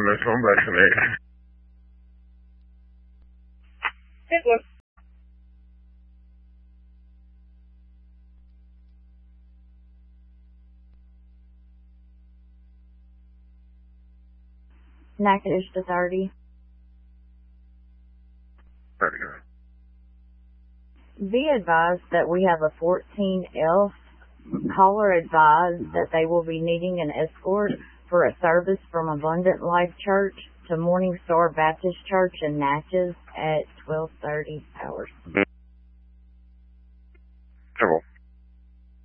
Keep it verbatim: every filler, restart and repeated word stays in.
this one vaccinated. This one. Natchitoches Authority. Very good. Be advised that we have a fourteen F. Caller advised that they will be needing an escort for a service from Abundant Life Church to Morning Star Baptist Church in Natchez at twelve thirty hours. Trouble.